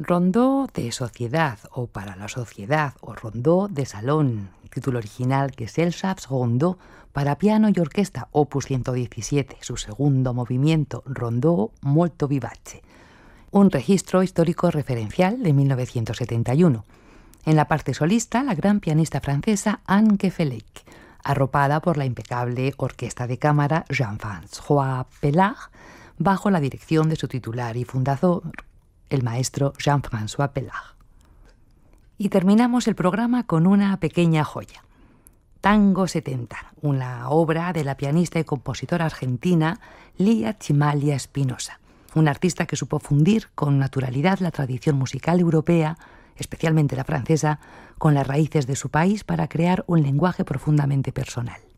Rondó de sociedad o para la sociedad o rondó de salón, título original Gesellschaftsrondó para piano y orquesta, opus 117, su segundo movimiento, Rondó molto vivace, un registro histórico referencial de 1971. En la parte solista, la gran pianista francesa Anne Kefelec, arropada por la impecable orquesta de cámara Jean-François Pellard, bajo la dirección de su titular y fundador, el maestro Jean-François Pellard. Y terminamos el programa con una pequeña joya. Tango 70, una obra de la pianista y compositora argentina Lía Chimalia Espinosa, una artista que supo fundir con naturalidad la tradición musical europea, especialmente la francesa, con las raíces de su país para crear un lenguaje profundamente personal.